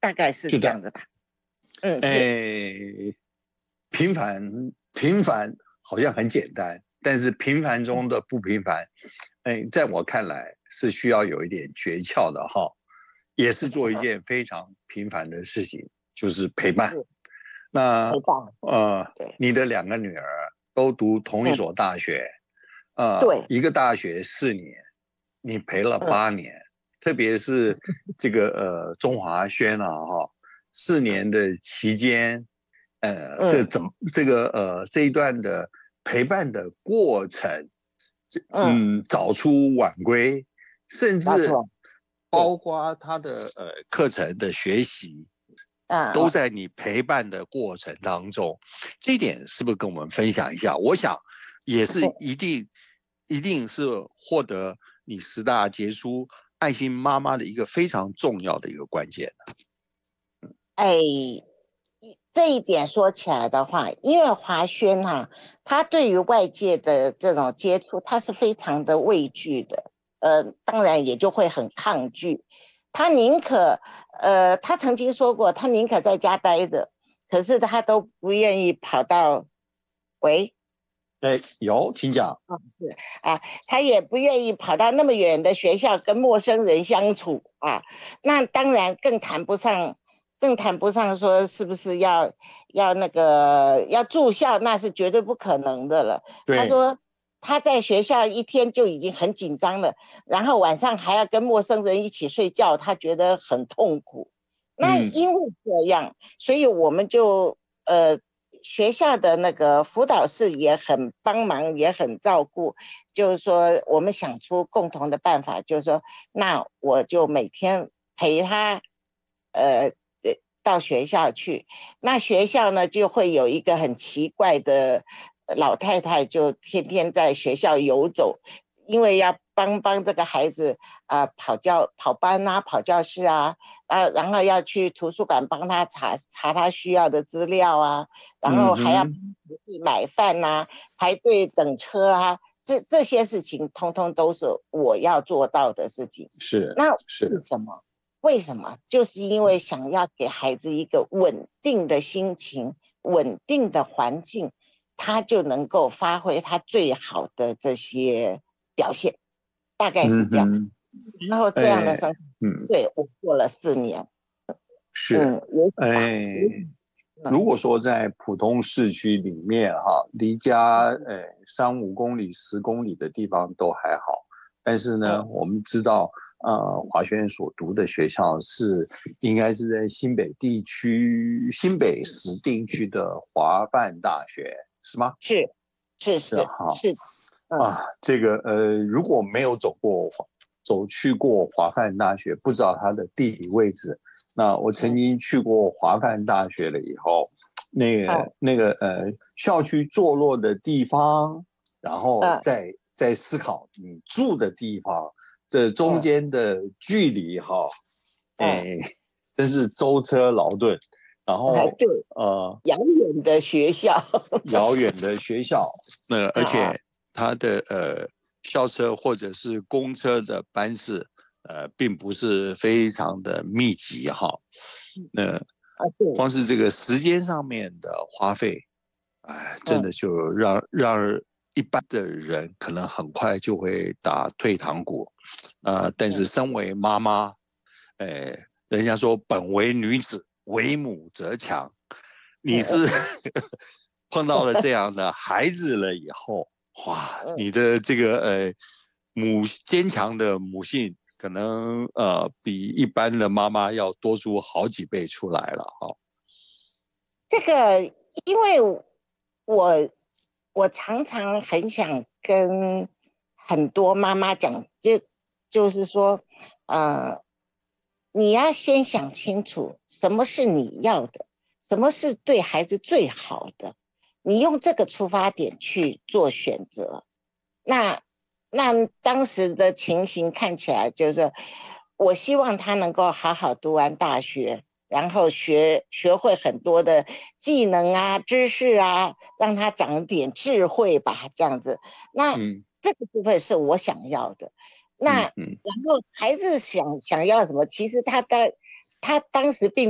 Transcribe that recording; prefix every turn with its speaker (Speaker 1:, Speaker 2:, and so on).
Speaker 1: 大概是
Speaker 2: 是的，
Speaker 1: 这样的吧。是。
Speaker 2: 平凡好像很简单，但是平凡中的不平凡，在我看来是需要有一点诀窍的哈，也是做一件非常平凡的事情，就是陪伴。那
Speaker 1: 陪伴，对，
Speaker 2: 你的2个女儿都读同一所大学，
Speaker 1: 对，
Speaker 2: 一个大学4年，你陪了8年，特别是这个中华轩啊哈，4年的期间，这一段的陪伴的过程，早出晚归，甚至包括他的课程的学习，都在你陪伴的过程当中。这一点是不是跟我们分享一下？我想也是一定是获得你10大杰出爱心妈妈的一个非常重要的一个关键。
Speaker 1: 这一点说起来的话，因为华轩他对于外界的这种接触，他是非常的畏惧的，当然也就会很抗拒。他宁可，他曾经说过，他宁可在家待着，可是他都不愿意跑到，喂，
Speaker 2: 有，请讲。
Speaker 1: 是他也不愿意跑到那么远的学校跟陌生人相处那当然更谈不上说是不是要那个要住校，那是绝对不可能的了。他说他在学校一天就已经很紧张了，然后晚上还要跟陌生人一起睡觉，他觉得很痛苦。那因为这样，所以我们就学校的那个辅导室也很帮忙，也很照顾。就是说，我们想出共同的办法，就是说，那我就每天陪他，到学校去。那学校呢，就会有一个很奇怪的老太太，就天天在学校游走，因为要帮这个孩子跑班跑教室然后要去图书馆帮他查他需要的资料然后还要买饭排队等车这些事情通通都是我要做到的事情。那为什么？就是因为想要给孩子一个稳定的心情、稳定的环境，他就能够发挥他最好的这些表现，大概是这样。然后这样的生活，对，我过了4年。
Speaker 2: 如果说在普通市区里面离家3-5公里、10公里的地方都还好，但是呢，我们知道华轩所读的学校应该是在新北市定区的华范大学，是吗？
Speaker 1: 是
Speaker 2: 这个如果没有走去过华范大学，不知道它的地理位置。那我曾经去过华范大学了以后，那个校区坐落的地方，然后再思考你住的地方，这中间的距离真是舟车劳顿。然后
Speaker 1: 遥远的学校，
Speaker 2: 而且它的校车或者是公车的班次并不是非常的密集光是这个时间上面的花费，真的就让一般的人可能很快就会打退堂鼓但是身为妈妈，人家说本为女子，为母则强。你是碰到了这样的孩子了以后，哇，你的这个坚强的母性，可能比一般的妈妈要多出好几倍出来了
Speaker 1: 这个，因为我常常很想跟很多妈妈讲，就是说，你要先想清楚什么是你要的，什么是对孩子最好的，你用这个出发点去做选择。那当时的情形看起来就是，我希望他能够好好读完大学，然后学会很多的技能知识让他长点智慧吧，这样子。那这个部分是我想要的。然后孩子想要什么，其实他当时并